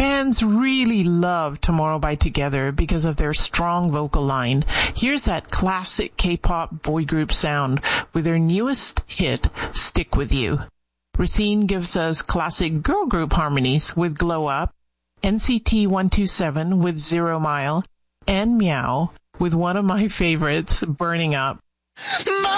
Fans really love Tomorrow by Together because of their strong vocal line. Here's that classic K-pop boy group sound with their newest hit, Stick With You. Racine gives us classic girl group harmonies with Glow Up, NCT 127 with 0 Mile, and Meow with one of my favorites, Burning Up.